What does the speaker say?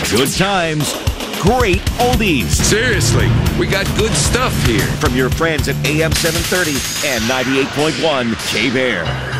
Good times, great oldies. Seriously, we got good stuff here. From your friends at AM 730 and 98.1 K-Bear.